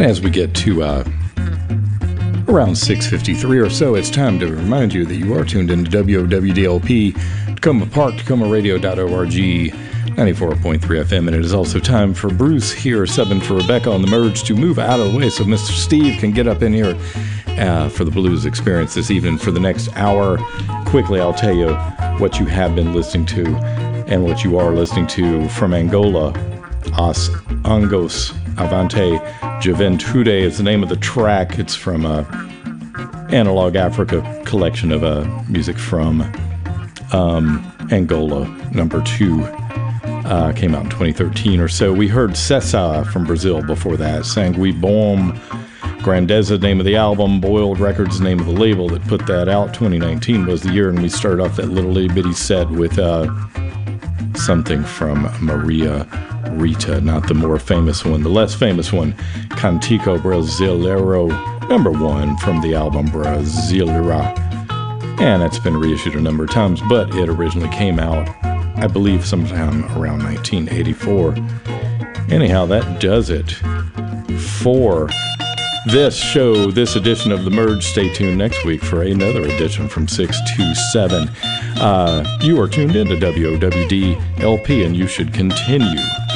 as we get to around 6:53 or so, it's time to remind you that you are tuned into WOWDLP, Tacoma Park, TacomaRadio.org, 94.3 FM, and it is also time for Bruce here, subbing for Rebecca on the merge, to move out of the way so Mr. Steve can get up in here for the blues experience this evening for the next hour. Quickly, I'll tell you what you have been listening to and what you are listening to from Angola. Os Angos Avante Juventude is the name of the track. It's from Analog Africa collection of music from Angola, number 2. Came out in 2013 or so. We heard Cessa from Brazil before that. Sangue Bom Grandeza, name of the album. Boiled Records, name of the label that put that out. 2019 was the year, and we started off that little bitty set with something from Maria Rita, not the more famous one, the less famous one, Cantico Brasileiro, number 1 from the album Brasileira. And it's been reissued a number of times, but it originally came out, I believe, sometime around 1984. Anyhow, that does it for this show, this edition of The Merge. Stay tuned next week for another edition from 6 to 7. You are tuned into WOWD LP, and you should continue